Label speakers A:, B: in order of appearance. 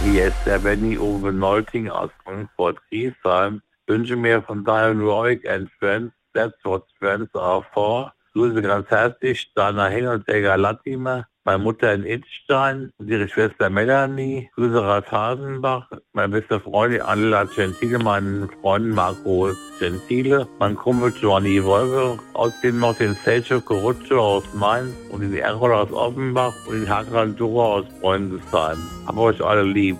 A: Hier ist der Benny Uwe Nolting aus Frankfurt-Griesheim. Wünsche mir von Diane Roig and Friends, That's What Friends Are For. Grüße ganz herzlich Dana Hin und Helga Latimer, meine Mutter in Idstein und ihre Schwester Melanie. Grüße Ralf Hasenbach, meine beste Freundin Angela Gentile, meinen Freund Marco Gentile, mein Kumpel Giovanni Wolve, außerdem noch den Sergio Corruccio aus Mainz und den Errol aus Offenbach und den Hakan Dura aus Freundesheim. Hab euch alle lieb.